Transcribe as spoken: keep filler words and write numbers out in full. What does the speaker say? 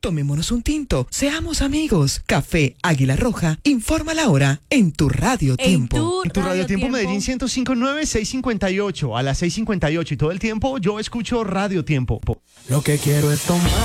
Tomémonos un tinto. Seamos amigos. Café Águila Roja. Informa la hora en tu Radio Tiempo. En tu, En tu Radio, Radio Tiempo, Tiempo. Medellín ciento cinco punto nueve, seiscientos cincuenta y ocho. A las seis cincuenta y ocho y todo el tiempo yo escucho Radio Tiempo. Lo que quiero es tomar.